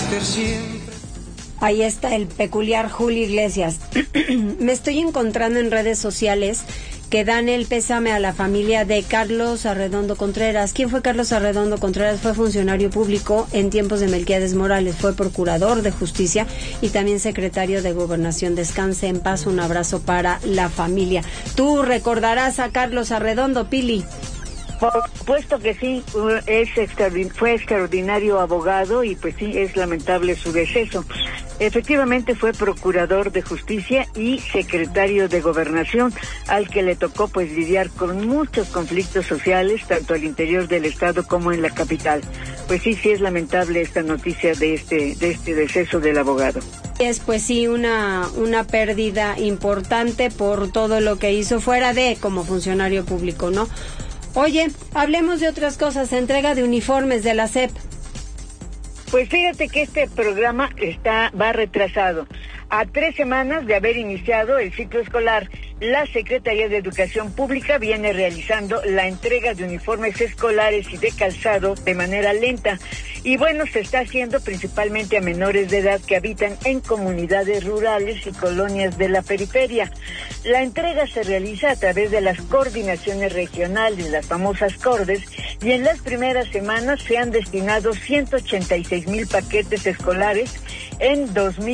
ser siempre. Ahí está el peculiar Julio Iglesias. Me estoy encontrando en redes sociales que dan el pésame a la familia de Carlos Arredondo Contreras. ¿Quién fue Carlos Arredondo Contreras? Fue funcionario público en tiempos de Melquiades Morales, fue procurador de justicia y también secretario de Gobernación. Descanse en paz, un abrazo para la familia. ¿Tú recordarás a Carlos Arredondo, Pili? Por supuesto que sí, fue extraordinario abogado y pues sí, es lamentable su deceso. Efectivamente fue procurador de justicia y secretario de Gobernación, al que le tocó pues lidiar con muchos conflictos sociales, tanto al interior del estado como en la capital. Pues sí es lamentable esta noticia de este deceso del abogado. Es pues sí una pérdida importante por todo lo que hizo fuera de como funcionario público, ¿no? Oye, hablemos de otras cosas, entrega de uniformes de la SEP. Pues fíjate que este programa va retrasado. A 3 semanas de haber iniciado el ciclo escolar, la Secretaría de Educación Pública viene realizando la entrega de uniformes escolares y de calzado de manera lenta. Y bueno, se está haciendo principalmente a menores de edad que habitan en comunidades rurales y colonias de la periferia. La entrega se realiza a través de las coordinaciones regionales, las famosas CORDES, y en las primeras semanas se han destinado 186,000 paquetes escolares en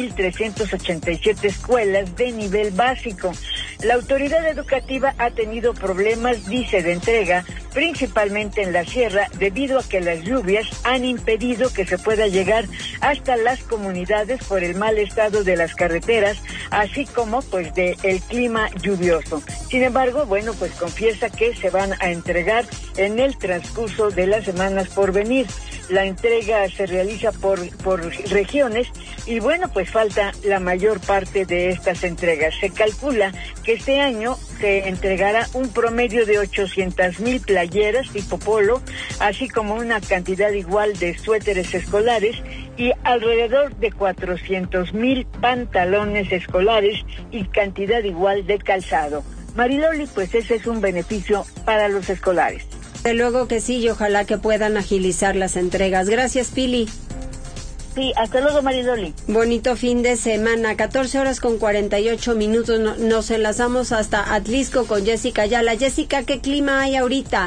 2,387 escuelas de nivel básico. La autoridad educativa ha tenido problemas, dice, de entrega, principalmente en la sierra, debido a que las lluvias han impedido que se pueda llegar hasta las comunidades por el mal estado de las carreteras, así como pues de el clima lluvioso. Sin embargo, bueno, pues confiesa que se van a entregar en el transcurso de las semanas por venir. La entrega se realiza por regiones y bueno, pues falta la mayor parte de estas entregas. Se calcula que este año se entregará un promedio de 800,000 playeras tipo polo, así como una cantidad igual de suéteres escolares y alrededor de 400,000 pantalones escolares y cantidad igual de calzado. Mariloli, pues ese es un beneficio para los escolares. De luego que sí, y ojalá que puedan agilizar las entregas. Gracias, Pili. Sí, hasta luego, Mariloli. Bonito fin de semana, 14:48. Nos enlazamos hasta Atlisco con Jessica Ayala. Jessica, ¿qué clima hay ahorita?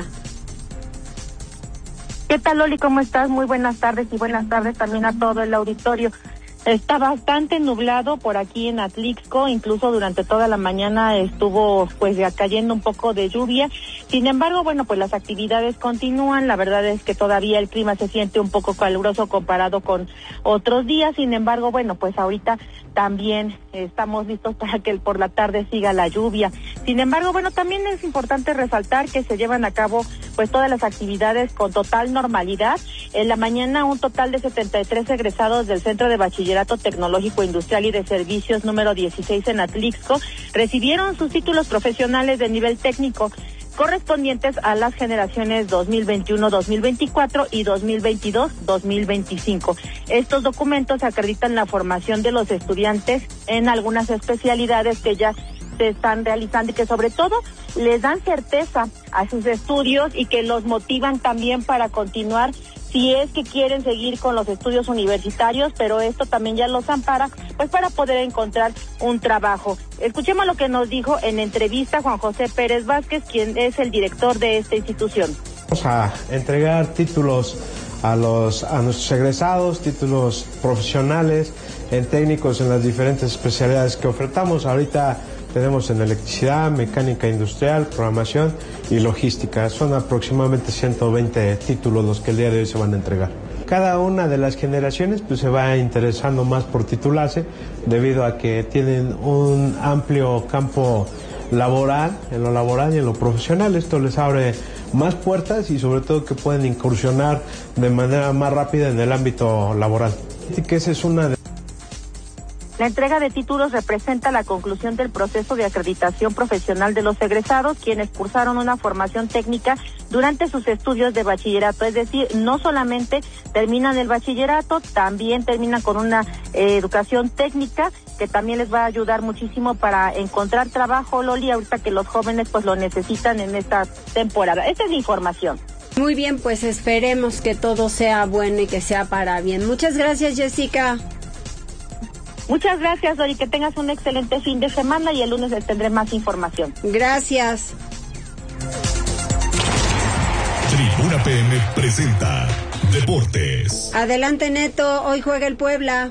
¿Qué tal, Loli? ¿Cómo estás? Muy buenas tardes y buenas tardes también a todo el auditorio. Está bastante nublado por aquí en Atlixco, incluso durante toda la mañana estuvo pues ya cayendo un poco de lluvia. Sin embargo, bueno, pues las actividades continúan. La verdad es que todavía el clima se siente un poco caluroso comparado con otros días. Sin embargo, bueno, pues ahorita también estamos listos para que por la tarde siga la lluvia. Sin embargo, bueno, también es importante resaltar que se llevan a cabo pues todas las actividades con total normalidad. En la mañana un total de 73 egresados del Centro de Bachillerato Tecnológico Industrial y de Servicios número 16 en Atlixco recibieron sus títulos profesionales de nivel técnico correspondientes a las generaciones 2021-2024 y 2022-2025. Estos documentos acreditan la formación de los estudiantes en algunas especialidades que ya se están realizando y que sobre todo les dan certeza a sus estudios y que los motivan también para continuar si es que quieren seguir con los estudios universitarios, pero esto también ya los ampara pues para poder encontrar un trabajo. Escuchemos lo que nos dijo en entrevista Juan José Pérez Vázquez, quien es el director de esta institución. Vamos a entregar títulos a nuestros egresados, títulos profesionales, en técnicos en las diferentes especialidades que ofertamos. Ahorita tenemos en electricidad, mecánica industrial, programación y logística. Son aproximadamente 120 títulos los que el día de hoy se van a entregar. Cada una de las generaciones pues se va interesando más por titularse debido a que tienen un amplio campo laboral, en lo laboral y en lo profesional. Esto les abre más puertas y sobre todo que pueden incursionar de manera más rápida en el ámbito laboral. Y que esa es una de... La entrega de títulos representa la conclusión del proceso de acreditación profesional de los egresados, quienes cursaron una formación técnica durante sus estudios de bachillerato. Es decir, no solamente terminan el bachillerato, también terminan con una educación técnica que también les va a ayudar muchísimo para encontrar trabajo, Loli, ahorita que los jóvenes pues lo necesitan en esta temporada. Esta es la información. Muy bien, pues esperemos que todo sea bueno y que sea para bien. Muchas gracias, Jessica. Muchas gracias, Dori, que tengas un excelente fin de semana y el lunes les tendré más información. Gracias. Tribuna PM presenta Deportes. Adelante, Neto, hoy juega el Puebla.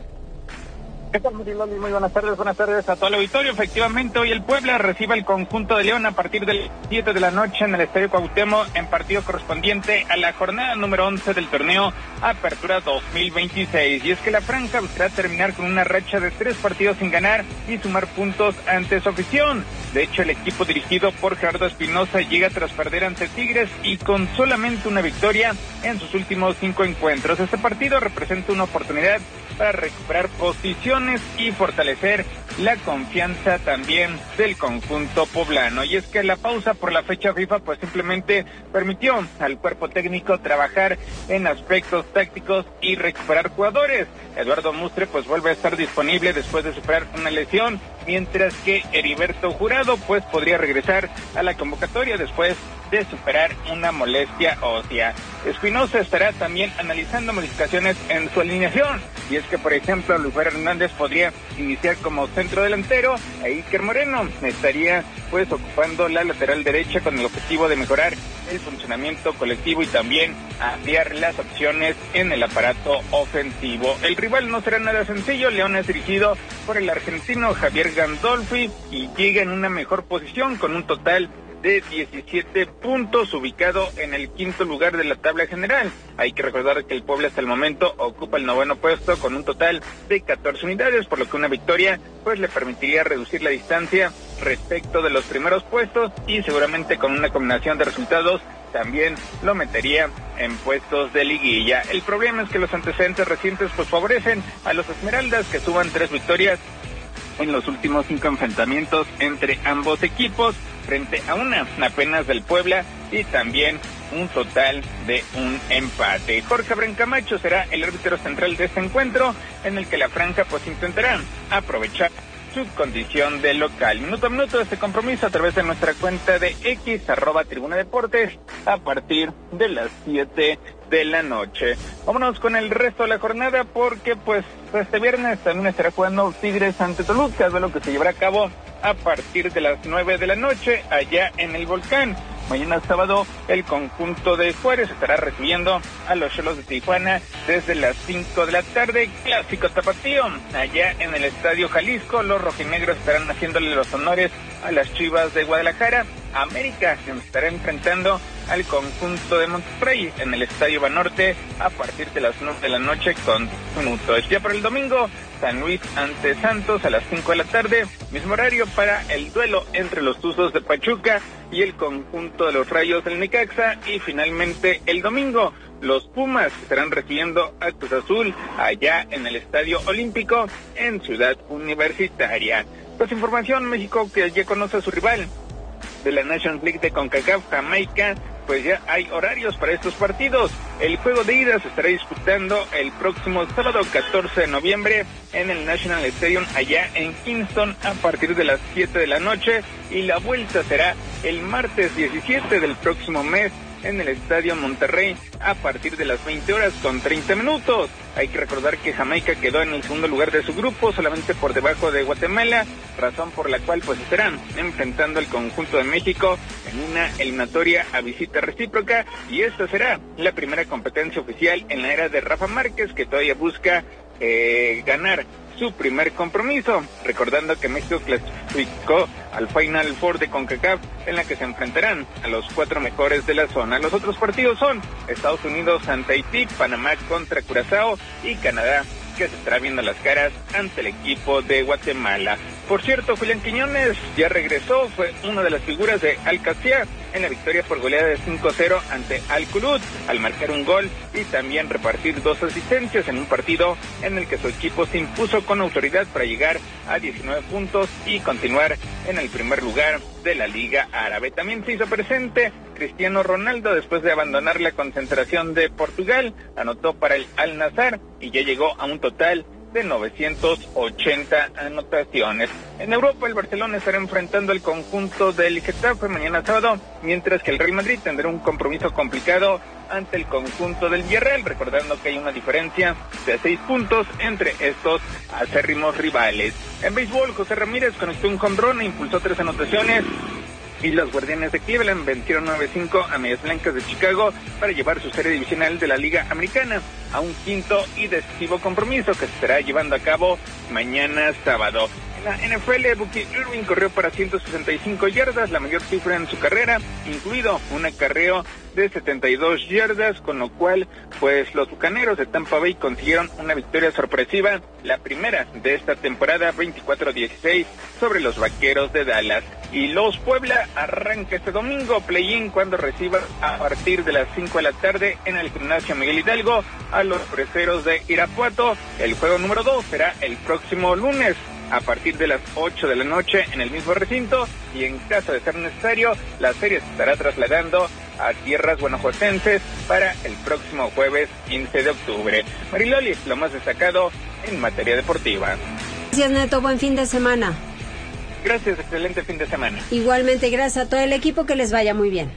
¿Qué tal, Mariloli? Muy buenas tardes a todo el auditorio. Efectivamente, hoy el Puebla recibe al conjunto de León a partir de las 7 de la noche en el Estadio Cuauhtémoc, en partido correspondiente a la jornada número 11 del torneo Apertura 2026. Y es que la franja buscará terminar con una racha de 3 partidos sin ganar y sumar puntos ante su afición. De hecho, el equipo dirigido por Gerardo Espinosa llega tras perder ante Tigres y con solamente una victoria en sus últimos 5 encuentros. Este partido representa una oportunidad para recuperar posiciones y fortalecer la confianza también del conjunto poblano. Y es que la pausa por la fecha FIFA pues simplemente permitió al cuerpo técnico trabajar en aspectos tácticos y recuperar jugadores. Eduardo Mustre pues vuelve a estar disponible después de superar una lesión, mientras que Heriberto Jurado pues podría regresar a la convocatoria después de superar una molestia ósea. Espinosa estará también analizando modificaciones en su alineación, y es que por ejemplo Luis Hernández podría iniciar como centro delantero, e Iker Moreno estaría pues ocupando la lateral derecha con el objetivo de mejorar el funcionamiento colectivo y también ampliar las opciones en el aparato ofensivo. El rival no será nada sencillo. León es dirigido por el argentino Javier Gandolfi y llega en una mejor posición con un total de 17 puntos, ubicado en el 5º lugar de la tabla general. Hay que recordar que el Puebla hasta el momento ocupa el 9º puesto con un total de 14 unidades, por lo que una victoria pues le permitiría reducir la distancia respecto de los primeros puestos, y seguramente con una combinación de resultados también lo metería en puestos de liguilla. El problema es que los antecedentes recientes pues favorecen a los Esmeraldas, que suban 3 victorias en los últimos 5 enfrentamientos entre ambos equipos, frente a una apenas del Puebla y también un total de un empate. Jorge Abraham Camacho será el árbitro central de este encuentro, en el que la franja pues intentará aprovechar su condición de local. Minuto a minuto de este compromiso a través de nuestra cuenta de X, @Tribuna Deportes, a partir de las 7 de la noche. Vámonos con el resto de la jornada, porque pues este viernes también estará jugando Tigres ante Toluca, duelo que se llevará a cabo a partir de las 9 de la noche allá en el Volcán. Mañana sábado el conjunto de Juárez estará recibiendo a los Xolos de Tijuana desde las 5 de la tarde. Clásico tapatío allá en el Estadio Jalisco. Los rojinegros estarán haciéndole los honores a las Chivas de Guadalajara. América se estará enfrentando al conjunto de Monterrey en el Estadio Banorte a partir de las 9 de la noche con minutos. Ya para el domingo, San Luis ante Santos a las 5 de la tarde, mismo horario para el duelo entre los Tuzos de Pachuca y el conjunto de los Rayos del Necaxa. Y finalmente el domingo, los Pumas estarán recibiendo a Cruz Azul allá en el Estadio Olímpico en Ciudad Universitaria. Pues información, México, que ya conoce a su rival de la Nations League de CONCACAF, Jamaica, pues ya hay horarios para estos partidos. El juego de ida se estará disputando el próximo sábado 14 de noviembre en el National Stadium allá en Kingston a partir de las 7 de la noche, y la vuelta será el martes 17 del próximo mes en el Estadio Monterrey a partir de las 20 horas con 30 minutos. Hay que recordar que Jamaica quedó en el segundo lugar de su grupo, solamente por debajo de Guatemala, razón por la cual pues estarán enfrentando al conjunto de México en una eliminatoria a visita recíproca, y esta será la primera competencia oficial en la era de Rafa Márquez, que todavía busca ganar su primer compromiso, recordando que México clasificó al Final Four de CONCACAF, en la que se enfrentarán a los 4 mejores de la zona. Los otros partidos son Estados Unidos ante Haití, Panamá contra Curazao y Canadá, que se estará viendo las caras ante el equipo de Guatemala. Por cierto, Julián Quiñones ya regresó, fue una de las figuras de Al-Qadsiya en la victoria por goleada de 5-0 ante Al-Khulud, al marcar un gol y también repartir 2 asistencias en un partido en el que su equipo se impuso con autoridad para llegar a 19 puntos y continuar en el primer lugar de la Liga Árabe. También se hizo presente Cristiano Ronaldo después de abandonar la concentración de Portugal, anotó para el Al-Nassr y ya llegó a un total de 980 anotaciones. En Europa, el Barcelona estará enfrentando al conjunto del Getafe mañana sábado, mientras que el Real Madrid tendrá un compromiso complicado ante el conjunto del Villarreal, recordando que hay una diferencia de 6 puntos entre estos acérrimos rivales. En béisbol, José Ramírez conectó un home run e impulsó 3 anotaciones, y los Guardianes de Cleveland vencieron 9-5 a Medias Blancas de Chicago para llevar su serie divisional de la Liga Americana a un quinto y decisivo compromiso que se estará llevando a cabo mañana sábado. En la NFL, Bucky Irving corrió para 165 yardas, la mayor cifra en su carrera, incluido un acarreo de 72 yardas, con lo cual, pues, los Bucaneros de Tampa Bay consiguieron una victoria sorpresiva, la primera de esta temporada, 24-16, sobre los Vaqueros de Dallas. Y los Puebla arranca este domingo play-in cuando reciba a partir de las 5 de la tarde en el Gimnasio Miguel Hidalgo a los Freseros de Irapuato. El juego número 2 será el próximo lunes a partir de las 8 de la noche en el mismo recinto, y en caso de ser necesario, la serie se estará trasladando a tierras guanajuatenses para el próximo jueves 15 de octubre. Mariloli, lo más destacado en materia deportiva. Gracias, Neto, buen fin de semana. Gracias, excelente fin de semana. Igualmente, gracias a todo el equipo, que les vaya muy bien.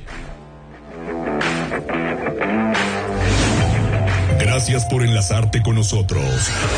Gracias por enlazarte con nosotros.